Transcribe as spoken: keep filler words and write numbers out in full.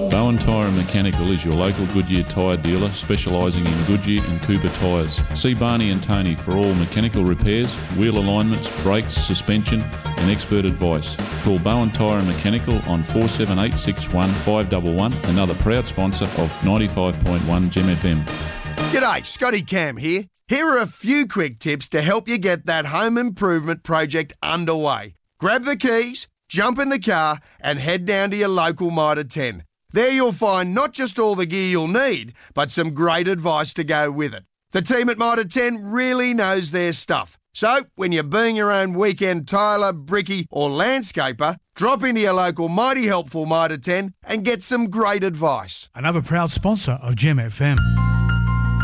Bowen Tyre and Mechanical is your local Goodyear tyre dealer specialising in Goodyear and Cooper tyres. See Barney and Tony for all mechanical repairs, wheel alignments, brakes, suspension and expert advice. Call Bowen Tyre and Mechanical on four seven eight six one five one one, another proud sponsor of ninety-five point one Gem F M. G'day, Scotty Cam here. Here are a few quick tips to help you get that home improvement project underway. Grab the keys, jump in the car and head down to your local Mitre ten. There you'll find not just all the gear you'll need, but some great advice to go with it. The team at Mitre ten really knows their stuff. So, when you're being your own weekend tiler, brickie or landscaper, drop into your local mighty helpful Mitre ten and get some great advice. Another proud sponsor of Gem F M.